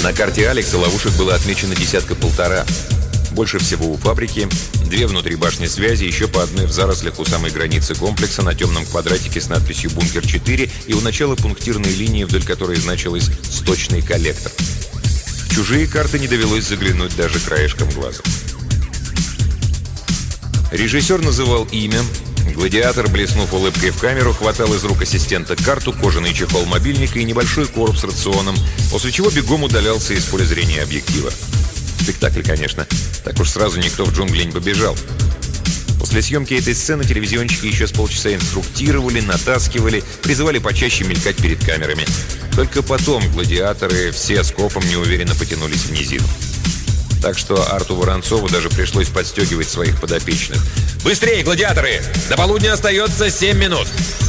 На карте Алекса ловушек было отмечено 10-полтора. Больше всего у фабрики, 2 внутри башни связи, еще по одной в зарослях у самой границы комплекса на темном квадратике с надписью «Бункер-4» и у начала пунктирной линии, вдоль которой значилось «Сточный коллектор». В чужие карты не довелось заглянуть даже краешком глаза. Режиссер называл имя. Гладиатор, блеснув улыбкой в камеру, хватал из рук ассистента карту, кожаный чехол мобильника и небольшой короб с рационом, после чего бегом удалялся из поля зрения объектива. Спектакль, конечно. Так уж сразу никто в джунгли не побежал. После съемки этой сцены телевизионщики еще с полчаса инструктировали, натаскивали, призывали почаще мелькать перед камерами. Только потом гладиаторы все скопом неуверенно потянулись в низину. Так что Арту Воронцову даже пришлось подстегивать своих подопечных. «Быстрее, гладиаторы! До полудня остается 7 минут!»